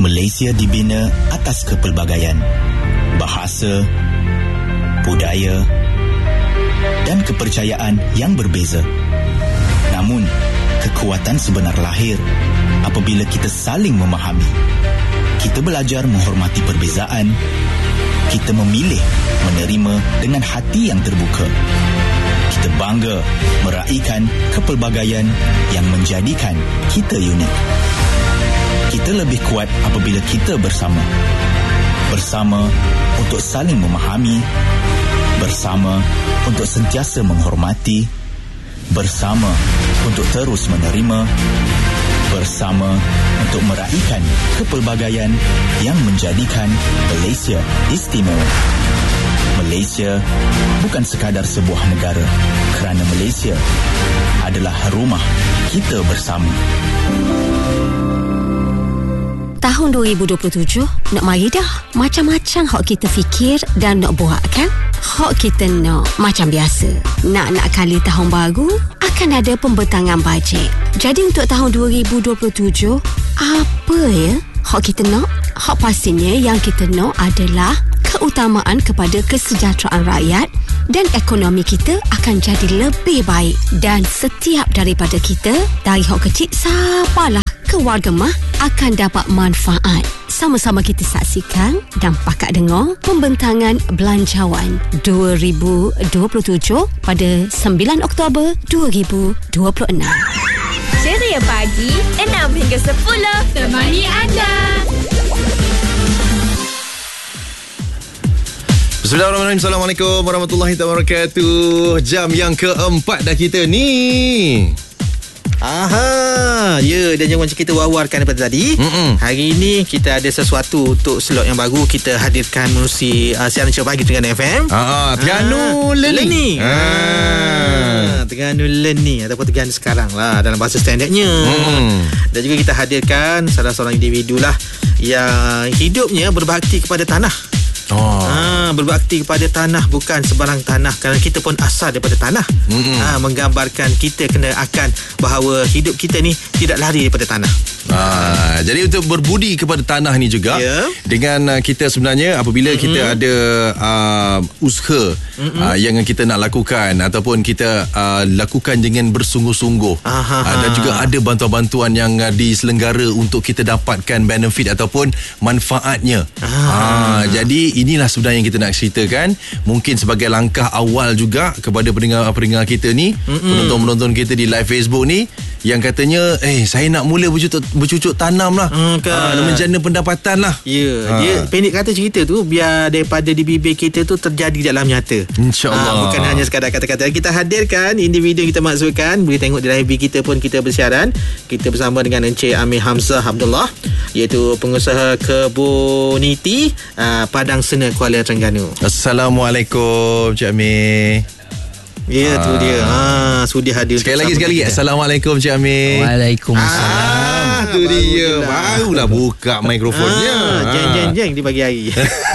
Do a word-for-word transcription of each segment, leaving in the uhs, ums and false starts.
Malaysia dibina atas kepelbagaian bahasa, budaya dan kepercayaan yang berbeza. Namun, kekuatan sebenar lahir apabila kita saling memahami. Kita belajar menghormati perbezaan. Kita memilih menerima dengan hati yang terbuka. Kita bangga meraihkan kepelbagaian yang menjadikan kita unik. Kita lebih kuat apabila kita bersama. Bersama untuk saling memahami. Bersama untuk sentiasa menghormati. Bersama untuk terus menerima. Bersama untuk meraihkan kepelbagaian yang menjadikan Malaysia istimewa. Malaysia bukan sekadar sebuah negara, kerana Malaysia adalah rumah kita bersama. Tahun dua ribu dua puluh tujuh nak mari dah. Macam-macam hak kita fikir dan nak buat kan. Hak kita nak macam biasa. Nak-nak kali tahun baru akan ada pembentangan bajet. Jadi untuk tahun dua ribu dua puluh tujuh, apa ya hak kita nak? Hak pastinya yang kita nak adalah keutamaan kepada kesejahteraan rakyat dan ekonomi kita akan jadi lebih baik. Dan setiap daripada kita, dari hak kecil sampailah ke warga mah akan dapat manfaat. Sama-sama kita saksikan dan pakak dengar pembentangan belanjawan dua ribu dua puluh tujuh pada sembilan Oktober dua ribu dua puluh enam. Ceria pagi enam hingga sepuluh temani anda. Bismillahirrahmanirrahim. Assalamualaikum warahmatullahi wabarakatuh. Jam yang keempat dah kita ni. Aha, ya, dan jangan macam kita wawarkan daripada tadi. Mm-mm. Hari ini kita ada sesuatu untuk slot yang baru. Kita hadirkan menerusi uh, siaran Ceria Pagi Terengganu F M. Ah, Terengganu Learning. Learning. Ah. ah, Terengganu Learning ataupun Terengganu sekarang lah dalam bahasa standardnya. Mm. Dan juga kita hadirkan salah seorang individu lah yang hidupnya berbakti kepada tanah. Oh. Ha, berbakti kepada tanah, bukan sebarang tanah, kerana kita pun asal daripada tanah. Ha, menggambarkan kita kena akan bahawa hidup kita ni tidak lari daripada tanah. Ha, jadi untuk berbudi kepada tanah ni juga, yeah. dengan uh, kita sebenarnya apabila mm-hmm. kita ada uh, usaha mm-hmm. uh, yang kita nak lakukan ataupun kita uh, lakukan dengan bersungguh-sungguh, uh, dan juga ada bantuan-bantuan yang uh, diselenggara untuk kita dapatkan benefit ataupun manfaatnya. Ha, jadi inilah sebenarnya yang kita nak ceritakan, mungkin sebagai langkah awal juga kepada pendengar-pendengar kita ni, mm-hmm. penonton-penonton kita di live Facebook ni yang katanya eh saya nak mula bercucuk, bercucuk tanam lah, hmm, kan. ha, menjana pendapatan lah. Ya, yeah. ha. Dia pendek kata cerita tu biar daripada di bibir kita tu terjadi dalam nyata, InsyaAllah. ha, Bukan hanya sekadar kata-kata. Kita hadirkan individu yang kita maksudkan. Boleh tengok di live B kita pun kita bersiaran. Kita bersama dengan Encik Amir Hamzah Abdullah, iaitu pengusaha kebuniti uh, Padang Sena, Kuala Terengganu. Assalamualaikum Cik Amir. Ya, tu dia. Ha, sudi hadir. Sekali lagi, sekali lagi. Assalamualaikum Cik Amir. Waalaikumsalam. Ah, tu dia. Barulah buka mikrofonnya. Ah, jeng jeng jeng di pagi hari.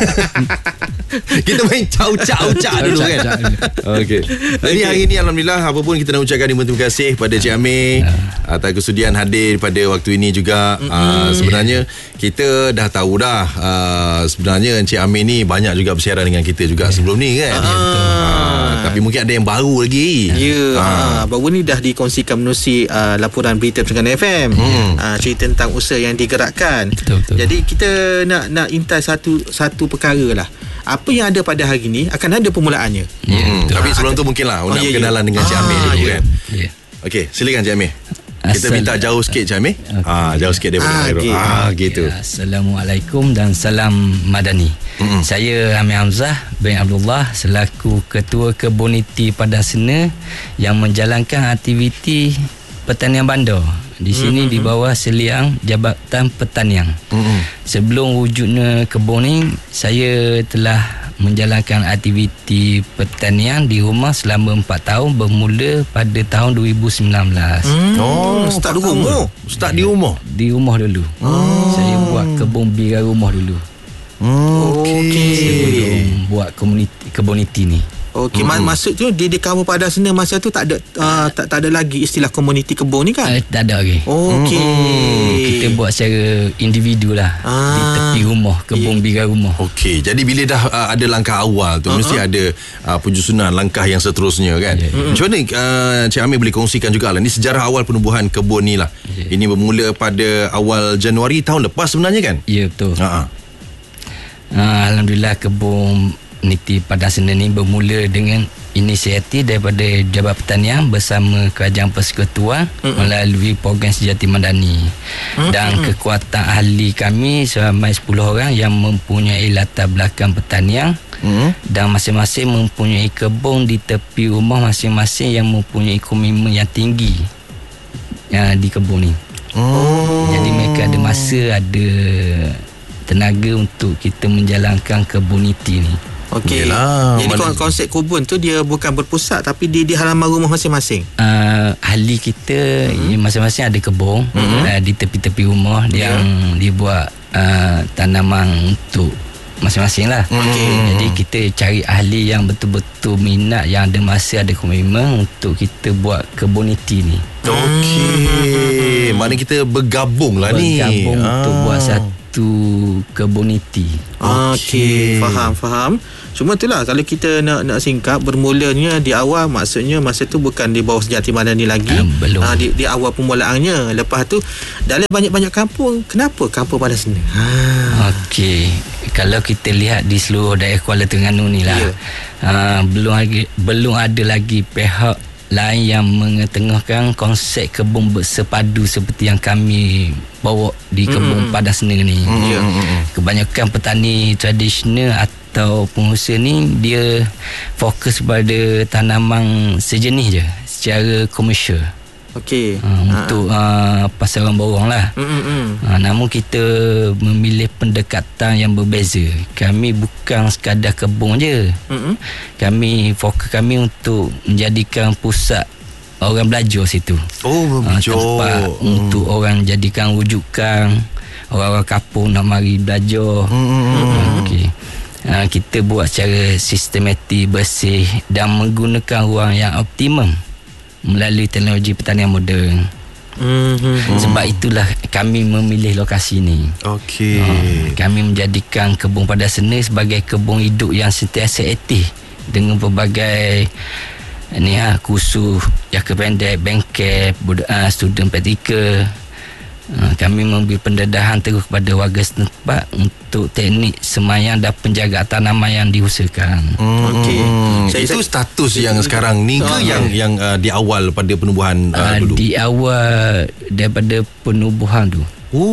Kita main cau-cau-cau dulu kan. Okey. Jadi hari ni alhamdulillah, apa pun kita nak ucapkan terima kasih pada Cik Amir atas kesudian hadir pada waktu ini juga. Uh, sebenarnya kita dah tahu dah, uh, sebenarnya Cik Amir ni banyak juga bersiaran dengan kita juga sebelum ni kan. Ah. Uh, tapi mungkin ada yang baru lagi. Ya, yeah, uh. baru ni dah dikongsikan menerusi uh, laporan berita Terengganu F M. Hmm. Uh, cerita tentang usaha yang digerakkan. Betul, betul. Jadi kita nak nak intai satu satu perkara lah. Apa yang ada pada hari ni akan ada permulaannya. Ya, hmm. Tapi sebelum tu mungkinlah oh, nak oh, berkenalan ya, dengan Cik Amir dulu ya. kan. Ya. Okey, silakan Cik Amir. Kita minta jauh sikit Cik Amir. Okay. Ah, jauh sikit daripada ah, okay. ah gitu. Ya, Assalamualaikum dan salam madani. Mm-hmm. Saya Amir Hamzah bin Abdullah selaku Ketua Kebuniti Padang Sena yang menjalankan aktiviti pertanian bandar. Di sini mm-hmm. di bawah seliang Jabatan Pertanian. Mm-hmm. Sebelum wujudnya kebun ni, saya telah menjalankan aktiviti pertanian di rumah selama empat tahun bermula pada tahun dua ribu sembilan belas. Mm. Oh, start di rumah. Start di rumah. Di rumah dulu. Oh. Saya buat kebun bira rumah dulu. Oh, okey. Sebelum buat komuniti kebuniti ni. Okey, mm-hmm. maksud tu di di kampung Padang Sena masa tu tak ada uh, tak tak ada lagi istilah komuniti kebun ni kan? Uh, tak ada lagi. Okey. Mm-hmm. Kita buat secara individu lah ah. di tepi rumah, kebun yeah. birai rumah. Okey, jadi bila dah uh, ada langkah awal tu uh-huh. mesti ada uh, penyusunan langkah yang seterusnya kan. Yeah. Mm-hmm. Macam mana uh, Cik Amir boleh kongsikan juga lah ni sejarah awal penubuhan kebun ni lah. Yeah. Ini bermula pada awal Januari tahun lepas sebenarnya kan? Ya, yeah, betul. Uh-huh. Uh, Alhamdulillah kebun Niti Padang Sena ni bermula dengan inisiatif daripada Jabat Pertanian bersama Kerajaan Persekutuan mm-hmm. melalui program Sejati Madani mm-hmm. dan kekuatan ahli kami seramai sepuluh orang yang mempunyai latar belakang pertanian mm-hmm. dan masing-masing mempunyai kebun di tepi rumah masing-masing yang mempunyai komitmen yang tinggi uh, di kebun ni. Oh. Jadi mereka ada masa, ada tenaga untuk kita menjalankan kebun niti ni. Okey. Jadi mana... konsep kebun tu dia bukan berpusat tapi di di halaman rumah masing-masing. Uh, ahli kita hmm. masing-masing ada kebun hmm. uh, di tepi-tepi rumah yeah. yang dibuat uh, tanaman untuk masing-masing lah. Okay. Jadi kita cari ahli yang betul-betul minat, yang ada masa, ada komitmen untuk kita buat kebun niti ni. Okey. Mana kita bergabung lah ni. Bergabung ah. untuk buat satu kebun niti. Okey, faham, faham. Cuma itulah kalau kita nak nak singkat, bermulanya di awal maksudnya masa tu bukan di bawah Sejati Madani lagi. Um, belum. Ha, di, di awal permulaannya. Lepas tu dalam banyak-banyak kampung, kenapa kampung Padang Sena? Ha. Okey. Kalau kita lihat di seluruh daerah Kuala Terengganu ni lah. Yeah. Uh, belum lagi belum ada lagi pihak lain yang mengetengahkan konsep kebun bersepadu seperti yang kami bawa di kebun mm-hmm. Padang Sena ni. Mm-hmm. Ya. Kebanyakan petani tradisional atau pengusaha ni dia fokus pada tanaman sejenis je secara komersial. Okey. Uh, untuk uh, pasaran borong lah. Mm-hmm. Uh, namun kita memilih pendekatan yang berbeza. Kami bukan sekadar kebun je. Mm-hmm. Kami fokus kami untuk menjadikan pusat orang belajar situ. Oh, belajar. Uh, tempat mm. untuk orang jadikan rujukan. Orang-orang kampung nak mari belajar. Mm-hmm. Uh, Okey. Uh, kita buat secara sistematik, bersih dan menggunakan ruang yang optimum melalui teknologi pertanian moden. Mm-hmm. Sebab itulah kami memilih lokasi ni. Okey. Uh, kami menjadikan kebun Padang Sena sebagai kebun hidup yang sentiasa aktif dengan berbagai ni ha, kursus jangka pendek, bengkel, uh, student praktikal. Uh, kami memberi pendedahan terus kepada warga setempat untuk teknik semayang dan penjagaan tanaman yang diusahakan. Hmm. Okey. Saya itu status saya, yang sekarang ni ke oh, yang yang uh, di awal pada penubuhan uh, uh, dulu? Di awal daripada penubuhan tu.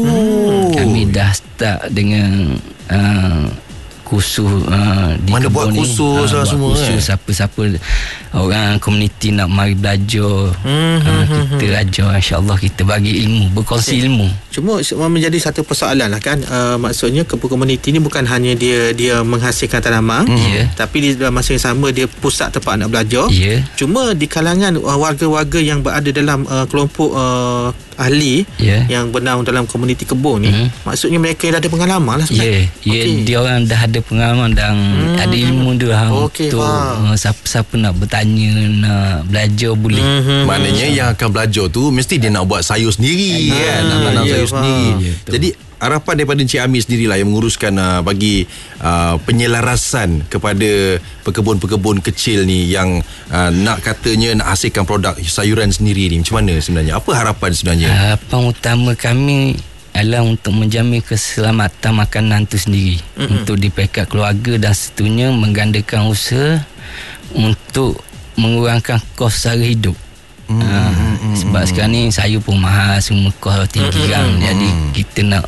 Oh. Kami dah start dengan uh, kursus uh, di mana buat kursus uh, lah semua kursus eh? Siapa-siapa orang komuniti nak mari belajar hmm, uh, hmm, kita hmm. ajar, insyaAllah kita bagi ilmu, berkongsi okay. ilmu. Cuma menjadi satu persoalan lah kan, uh, maksudnya komuniti ni bukan hanya dia dia menghasilkan tanaman hmm. yeah. tapi di dalam masa yang sama dia pusat tempat nak belajar. Yeah. Cuma di kalangan uh, warga-warga yang berada dalam uh, kelompok uh, ahli yeah. yang bernaung dalam komuniti kebun ni, hmm. maksudnya mereka yang dah ada pengalaman lah sebenarnya. Ya, yeah. yeah. dia orang dah ada pengalaman dan hmm. ada ilmu dia okay, untuk uh, siapa-siapa nak bertanya, nak belajar boleh. Hmm. Maknanya yang akan belajar tu mesti dia nak buat sayur sendiri hmm. kan, nak nanam yeah, sayur faham. sendiri. Yeah, jadi harapan daripada Encik Amir sendirilah yang menguruskan uh, bagi uh, penyelarasan kepada pekebun-pekebun kecil ni yang uh, nak katanya nak hasilkan produk sayuran sendiri ni. Macam mana sebenarnya? Apa harapan sebenarnya? Harapan utama kami adalah untuk menjamin keselamatan makanan itu sendiri, mm-hmm. untuk di peringkat keluarga dan seterusnya menggandakan usaha untuk mengurangkan kos sara hidup. Mm-hmm. Ha, sebab mm-hmm. sekarang ni sayur pun mahal, semua kos tinggi mm-hmm. kan. Jadi kita nak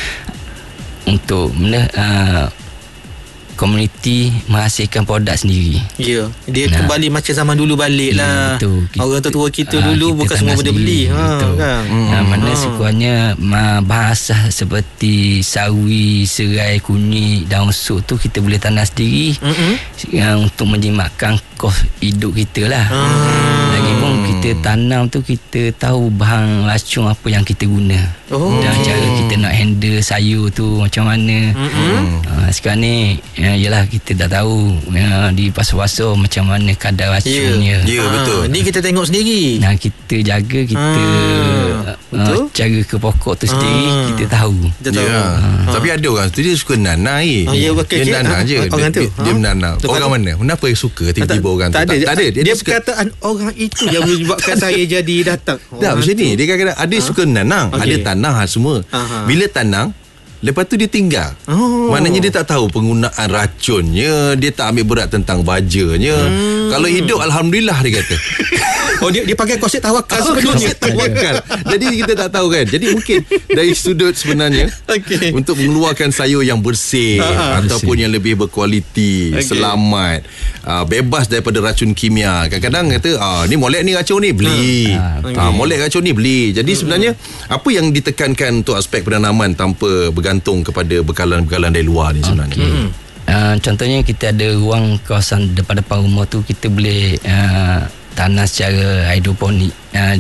untuk mana uh, komuniti menghasilkan produk sendiri. Ya, dia nah. kembali macam zaman dulu balik ya, lah. Betul. Orang tua kita uh, dulu kita bukan semua benda beli. Ha, kan? Hmm. Nah, mana ha. sekurangnya bahasa seperti sawi, serai, kunyit, daun sok tu kita boleh tanam sendiri mm-hmm. yang untuk menjimatkan kos hidup kita lah. Hmm. Lagipun kita kita tanam tu kita tahu bahan racun apa yang kita guna. Oh. Dan cara kita nak handle sayur tu macam mana. Uh, sekarang ni uh, yalah kita dah tahu uh, di pasar-pasar macam mana kadar racunnya. Ya, yeah, betul. Ni kita tengok sendiri. Nah, kita jaga, kita Ah, uh, cara ke pokok tu sendiri Ah. kita tahu. Kita tahu. Ya. Ha. Tapi ada orang tu dia suka nanah eh. Ah, ya, okey, Dia okey. nanah Ah, je. orang dia, tu. dia, dia Ha? menanah. Lepas Orang tu- mana? Kenapa yang suka tiba-tiba orang tu? tak ada. Tak, tak ada. Dia, dia perkataan orang itu yang menyebabkan saya jadi datang. Tak Orang macam tu. ni. Dia kadang-kadang ada suka nanang, Okey. ada tanah semua. Aha. Bila tanang, lepas tu dia tinggal. Oh. Maknanya dia tak tahu penggunaan racunnya, dia tak ambil berat tentang bajanya. Hmm. Kalau hidup alhamdulillah dia kata. Oh, dia dia pakai konsep tawakal Oh, sebenarnya. konsep tawakal. Jadi kita tak tahu kan. Jadi mungkin dari sudut sebenarnya Okey. untuk mengeluarkan sayur yang bersih Ha, ha. ataupun yang lebih berkualiti, Okey. selamat, uh, bebas daripada racun kimia. Kadang-kadang kata ah ni molek ni racun ni beli. Ha, Ha, ah, molek racun ni beli. Jadi sebenarnya apa yang ditekankan untuk aspek penanaman tanpa bergantung kepada bekalan-bekalan dari luar ni sebenarnya. Okay. Uh, contohnya kita ada ruang kawasan depan-depan rumah tu kita boleh uh, tanam secara hidroponik uh,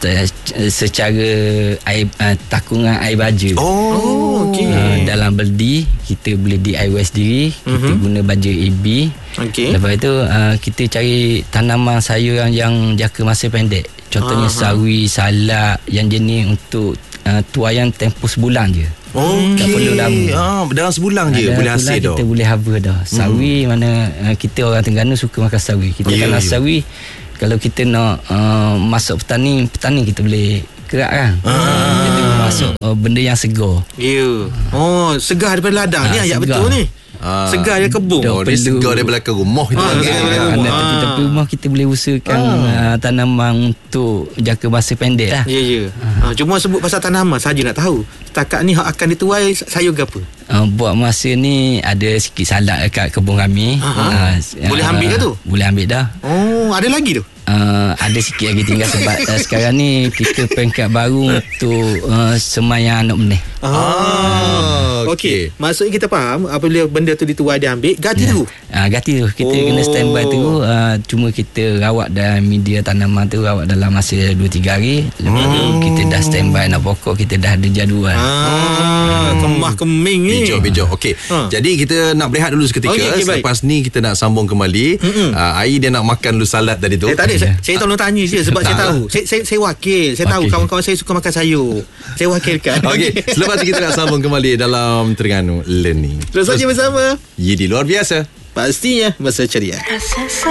secara air uh, takungan air baja. Oh, okey. Uh, dalam beldi kita boleh D I Y sendiri, kita Mhm. guna baja A B. Okey. Lepas itu uh, kita cari tanaman sayur yang, yang jangka masa pendek. Contohnya Aha. sawi, salak yang jenis untuk uh, tuaian tempoh sebulan je. Okey. Tak perlu lama. Ah, dalam sebulan je Dalam boleh bulan hasil dah. kita boleh harvest dah. Sawi hmm. mana uh, kita orang Terengganu suka makan sawi. Kita Ya, tanam ya. sawi. Kalau kita nak uh, masuk petani, petani kita boleh kerak kan. Ah. Kita masuk uh, benda yang segar. Ya. Oh, segar daripada ladang. Ni Ah, ayat segar. betul ni. Ah. Segar dari kebun. Dah Oh, dia perlu. segar dari belakang rumah kita Ah, panggil. segar dari Ah. rumah. Anda tepi-tepi rumah kita boleh usahakan uh, tanaman untuk jangka masa pendek lah. Ya, ya. Ha, cuma sebut pasal tanaman saja nak tahu. Setakat ni hak akan dituai sayur ke apa? Uh, buat masa ni ada sikit salak dekat kebun kami. Aha. Uh, Boleh ambil ke tu? Boleh ambil dah. Oh, ada lagi tu? Uh, ada sikit lagi tinggal sebab uh, sekarang ni kita peringkat baru untuk uh, semayang anak benih. Ah, Okey. okey. Maksudnya kita faham apabila benda tu dituai dia ambil, ganti dulu. Ah, ganti tu kita Oh. oh. kena standby tu uh, cuma kita rawat dalam media tanaman tu rawat dalam masa dua tiga hari. Lepas tu kita dah standby nak pokok, kita dah ada jadual. Ah, kemah keming ni. Bijak-bijak. Okey. Ha. Jadi kita nak berehat dulu seketika. Okey, okey, baik. Selepas ni kita nak sambung kembali. Uh, Ai dia nak makan dulu salad tadi tu. Eh, tak ada. Saya, saya tolong tanya je sebab saya Tak. tahu. Saya, saya, saya wakil. Saya tahu Okey. kawan-kawan saya suka makan sayur. Saya wakilkan. Okey, selepas ni kita nak sambung kembali dalam Terengganu Learning. Terus saja bersama. Yidi luar biasa. Pastinya masa ceria.